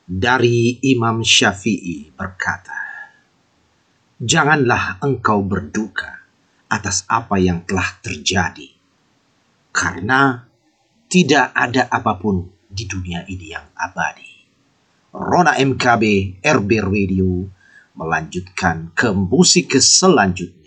Dari Imam Syafi'i berkata, "Janganlah engkau berduka atas apa yang telah terjadi, karena tidak ada apapun di dunia ini yang abadi." Rona MKB RB Radio melanjutkan ke musik selanjutnya.